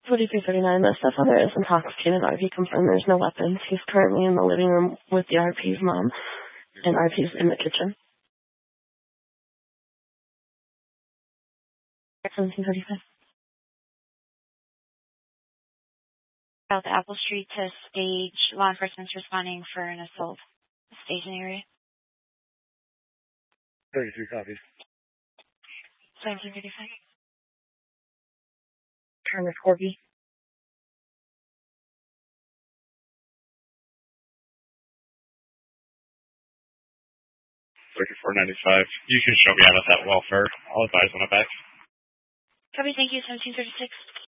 4339, the stepfather is intoxicated. RP confirmed there's no weapons. He's currently in the living room with the RP's mom, and RP's in the kitchen. 1735. South Apple Street to stage. Law enforcement's responding for an assault. Staging area. 33 copies. 1735. Turner Corby. 3495. You can show me out of that welfare. I'll advise when I'm back. Copy, thank you, 1736.